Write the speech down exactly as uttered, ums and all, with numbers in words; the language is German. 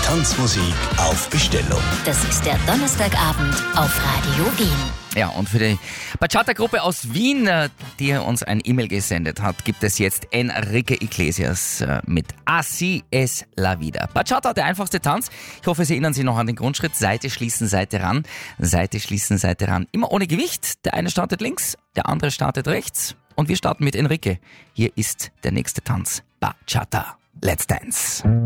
Tanzmusik auf Bestellung. Das ist der Donnerstagabend auf Radio Wien. Ja, und für die Bachata-Gruppe aus Wien, die uns ein E-Mail gesendet hat, gibt es jetzt Enrique Iglesias mit Así es la vida. Bachata, der einfachste Tanz. Ich hoffe, Sie erinnern sich noch an den Grundschritt. Seite schließen, Seite ran. Seite schließen, Seite ran. Immer ohne Gewicht. Der eine startet links, der andere startet rechts. Und wir starten mit Enrique. Hier ist der nächste Tanz. Bachata. Let's dance.